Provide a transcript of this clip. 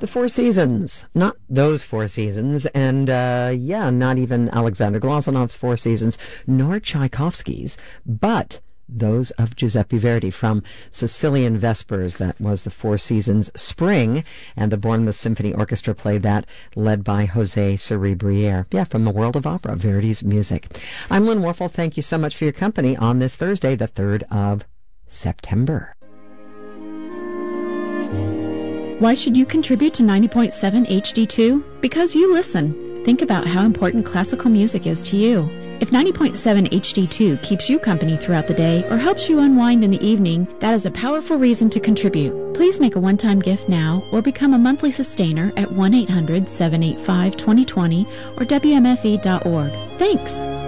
The Four Seasons, not those Four Seasons, and not even Alexander Glosanov's Four Seasons, nor Tchaikovsky's, but those of Giuseppe Verdi from Sicilian Vespers. That was the Four Seasons Spring, and the Bournemouth Symphony Orchestra played that, led by Jose Cerebriere. Yeah, from the world of opera, Verdi's music. I'm Lynn Warfel. Thank you so much for your company on this Thursday, the 3rd of September. Why should you contribute to 90.7 HD2? Because you listen. Think about how important classical music is to you. If 90.7 HD2 keeps you company throughout the day or helps you unwind in the evening, that is a powerful reason to contribute. Please make a one-time gift now or become a monthly sustainer at 1-800-785-2020 or WMFE.org. Thanks!